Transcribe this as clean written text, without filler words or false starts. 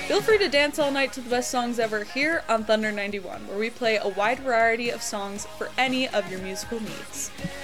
Feel free to dance all night to the best songs ever here on Thunder 91, where we play a wide variety of songs for any of your musical needs.